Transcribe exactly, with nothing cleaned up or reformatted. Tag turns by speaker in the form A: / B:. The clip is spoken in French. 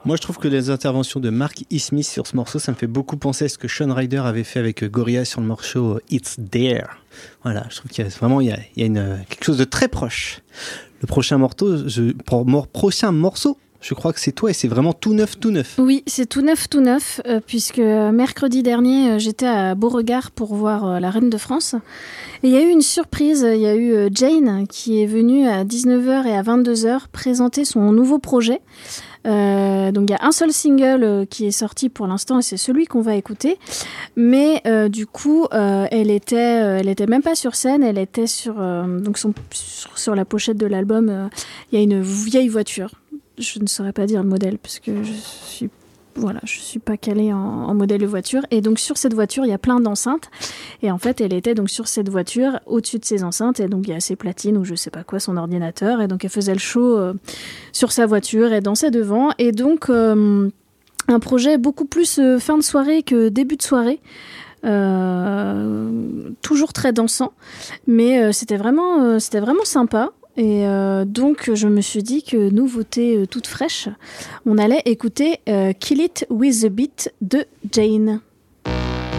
A: Moi, je trouve que les interventions de Mark E. Smith sur ce morceau, ça me fait beaucoup penser à ce que Sean Ryder avait fait avec Gorillaz sur le morceau It's There. Voilà, je trouve qu'il y a vraiment il y a, il y a une, quelque chose de très proche. Le prochain morceau, je, pour, mor, prochain morceau, je crois que c'est toi et c'est vraiment tout neuf, tout neuf.
B: Oui, c'est tout neuf, tout neuf, euh, puisque mercredi dernier, euh, j'étais à Beauregard pour voir euh, la Reine de France. Et il y a eu une surprise, il y a eu euh, Jane qui est venue à dix-neuf heures et à vingt-deux heures présenter son nouveau projet. Euh, donc il y a un seul single euh, qui est sorti pour l'instant et c'est celui qu'on va écouter. Mais euh, du coup, euh, elle était, euh, elle était même pas sur scène, elle était sur, euh, donc son, sur, sur la pochette de l'album. Euh, il y a une vieille voiture. Je ne saurais pas dire le modèle parce que je suis voilà, je suis pas calée en, en modèle de voiture. Et donc sur cette voiture, il y a plein d'enceintes. Et en fait, elle était donc sur cette voiture, au-dessus de ces enceintes. Et donc il y a ses platines ou je sais pas quoi, son ordinateur. Et donc elle faisait le show euh, sur sa voiture, elle dansait devant. Et donc euh, un projet beaucoup plus euh, fin de soirée que début de soirée. Euh, toujours très dansant, mais euh, c'était vraiment, euh, c'était vraiment sympa. Et euh, donc, je me suis dit que nouveauté euh, toute fraîche, on allait écouter euh, Kill It With The Beat de Jane.